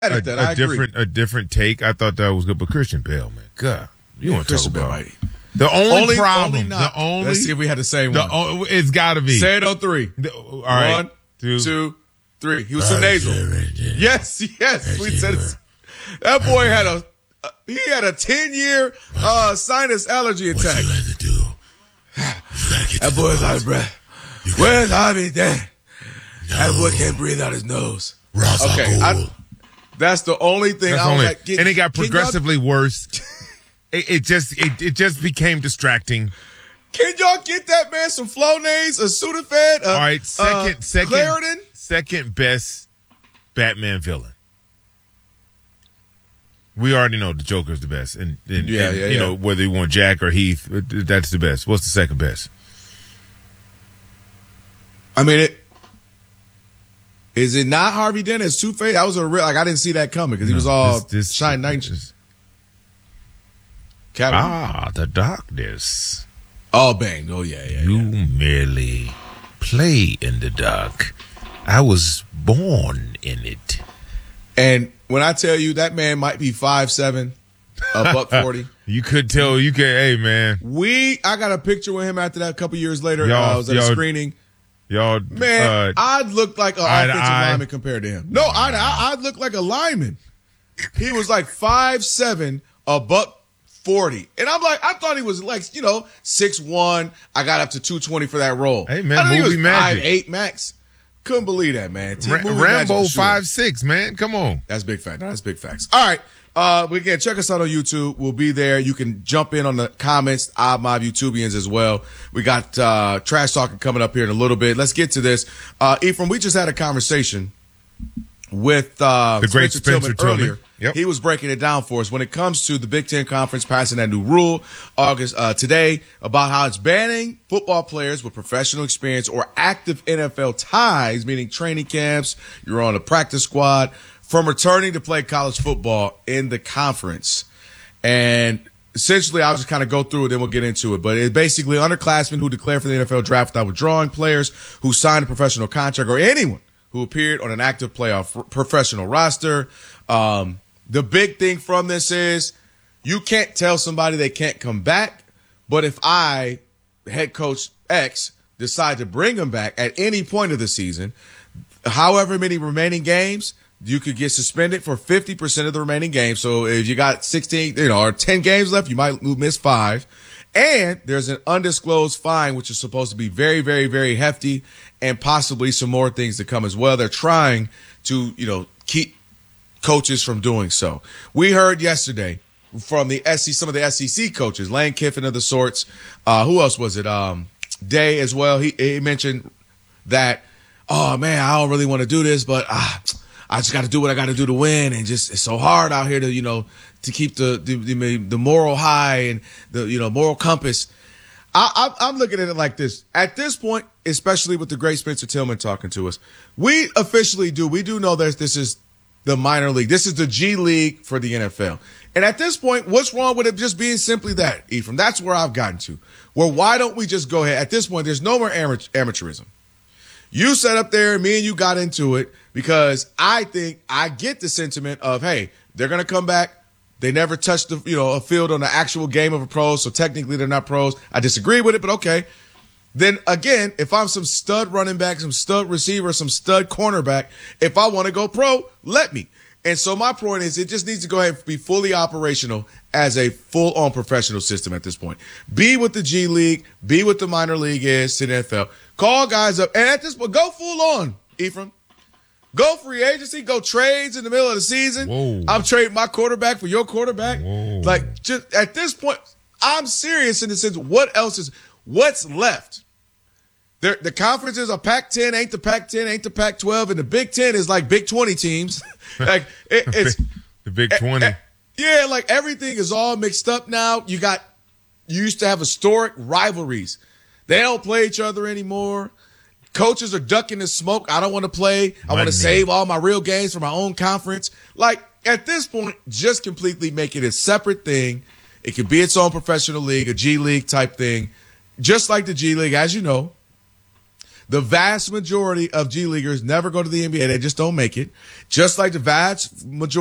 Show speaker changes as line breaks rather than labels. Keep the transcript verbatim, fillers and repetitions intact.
a,
at that. I
a different
agree.
a different take. I thought that was good, but Christian Bale, man, God, you
Yeah,
want to talk
Christian Bale,
about
right.
the only,
Only-
problem?
only not.
the only
Let's see if we had the same
the
one.
o- it's got to be.
Say it on three.
The- all right,
One,
two,
two, three. He was too nasal. Yes, yes. We said it. That boy had a uh, he had a ten year uh, sinus allergy attack.
to do?
That boy's out of breath. Where's Harvey Dent? That boy can't breathe out his nose. Okay, I, that's the only thing.
That's
I was
only,
like, can-
and it got
can y'all-
progressively worse. It, it just it, it just became distracting.
Can y'all get that man some Flonase, a Sudafed, a,
All right, second,
uh,
second,
Claritin?
second best Batman villain. We already know the Joker's the best, and, and,
Yeah,
and,
yeah,
you
yeah.
know whether you want Jack or Heath, that's the best. What's the second best?
I mean, it is it not Harvey Dent as Two Face? That was a real like I didn't see that coming because he was all
This- this-
shine night.
this-
Catwoman.
Ah, the darkness.
Oh, bang! Oh yeah, yeah.
You
yeah.
merely play in the dark. I was born in it.
And when I tell you that man might be five seven, a buck forty.
You could tell. You could. Hey, man.
We, I got a picture with him after that. A couple years later,
Y'all-
uh, I was at a
y'all-
screening.
Y'all,
Man,
uh,
I'd look like an
eye to
offensive
eye.
lineman compared to him. No, I'd, I- I'd look like a lineman. He was like five seven, a buck forty, and I'm like, I thought he was like, you know, six one. I got up to two twenty for that role.
Hey, man,
I thought he
movie
was
magic.
five eight max. Couldn't believe that, man. T-
Ra-
movie magic
Rambo
for sure.
five six, man. Come on.
That's big fact. That's big facts. All right. Uh, we again, check us out on YouTube. We'll be there. You can jump in on the comments, Odd Mob YouTubians as well. We got, uh, trash talking coming up here in a little bit. Let's get to this. Uh, Ephraim, we just had a conversation with, uh,
The great Spencer Tillman.
earlier.
Yep.
He was breaking it down for us when it comes to the Big Ten Conference passing that new rule August, uh, today about how it's banning football players with professional experience or active N F L ties, meaning training camps, you're on a practice squad, from returning to play college football in the conference. And essentially, I'll just kind of go through it, then we'll get into it. But it's basically underclassmen who declare for the N F L draft without withdrawing, players who signed a professional contract, or anyone who appeared on an active playoff r- professional roster. Um, the big thing from this is you can't tell somebody they can't come back. But if I, head coach X, decide to bring them back at any point of the season, however many remaining games, you could get suspended for fifty percent of the remaining games. So if you got sixteen, you know, or ten games left, you might miss five. And there's an undisclosed fine, which is supposed to be very, very, very hefty, and possibly some more things to come as well. They're trying to, you know, keep coaches from doing so. We heard yesterday from the S E C, some of the S E C coaches, Lane Kiffin of the sorts. Uh, who else was it? Um, Day as well. He, he mentioned that, oh man, I don't really want to do this, but ah, I just got to do what I got to do to win, and just it's so hard out here to you know to keep the the, the, the moral high and the you know moral compass. I, I, I'm looking at it like this. At this point, especially with the great Spencer Tillman talking to us, we officially do we do know that this is the minor league. This is the G League for the N F L. And at this point, what's wrong with it just being simply that, Ephraim? That's where I've gotten to. Well, why don't we just go ahead? At this point, there's no more amateur, amateurism. You sat up there, me and you got into it because I think I get the sentiment of, hey, they're going to come back. They never touched the, you know, a field on the actual game of a pro, so technically they're not pros. I disagree with it, but okay. Then again, if I'm some stud running back, some stud receiver, some stud cornerback, if I want to go pro, let me. And so my point is it just needs to go ahead and be fully operational as a full-on professional system at this point. Be what the G League, be what the minor league is to the N F L. Call guys up, and at this point, go full on, Ephraim. Go free agency, go trades in the middle of the season.
Whoa.
I'm trading my quarterback for your quarterback.
Whoa.
Like, just at this point, I'm serious in the sense, what else is, what's left? The, the conferences are Pac ten, ain't the Pac ten, ain't the Pac twelve, and the Big ten is like Big twenty teams. like it, it's
the Big twenty.
eh, eh, yeah, like everything is all mixed up now. You got you used to have historic rivalries. They don't play each other anymore. Coaches are ducking the smoke. I don't want to play. I want to save all my real games for my own conference. Like at this point, just completely make it a separate thing. It could be its own professional league, a G League type thing, just like the G League, as you know. The vast majority of G Leaguers never go to the N B A. They just don't make it. Just like the vast majority